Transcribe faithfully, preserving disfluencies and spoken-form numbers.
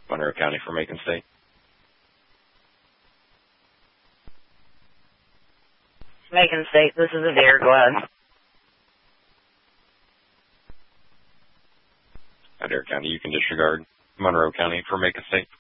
Monroe County for Macon State. Macon State, this is Adair. Go ahead. Adair County, you can disregard. Monroe County for Macon State.